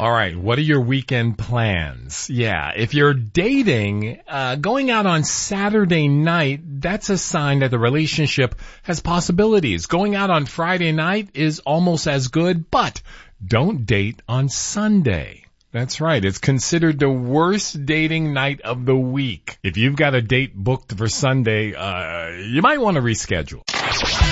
All right, what are your weekend plans? Yeah, if you're dating, going out on Saturday night, that's a sign that the relationship has possibilities. Going out on Friday night is almost as good, but don't date on Sunday. That's right. It's considered the worst dating night of the week. If you've got a date booked for Sunday, you might want to reschedule.